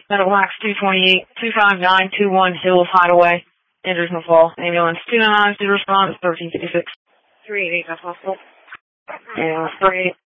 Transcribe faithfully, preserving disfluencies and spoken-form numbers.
Meadow Wax two twenty-eight, two five nine two one Hills Hideaway, Anderson Fall. Ambulance two nine nine, response thirteen fifty-six. three eighty-eight, that's possible. Ambulance three eight.